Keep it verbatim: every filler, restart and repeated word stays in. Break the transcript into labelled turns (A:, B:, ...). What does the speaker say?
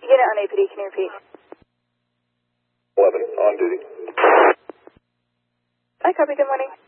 A: Unit on A P D, can you repeat?
B: eleven, on duty.
A: I copy, good morning.